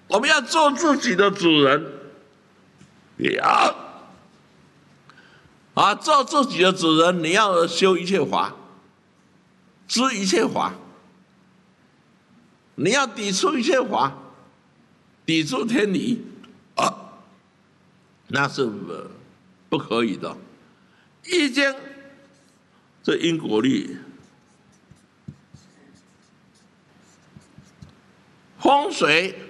我们要做自己的主人，也要做自己的主人。你要修一切法，知一切法，你要抵触一切法，抵触天理那是不可以的。易经这因果律，风水